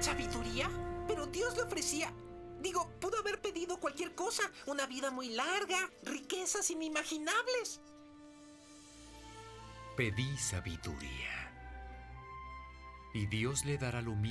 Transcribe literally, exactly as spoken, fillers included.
¿Sabiduría? Pero Dios le ofrecía... Digo, pudo haber pedido cualquier cosa. Una vida muy larga, riquezas inimaginables. Pedí sabiduría. Y Dios le dará lo mismo.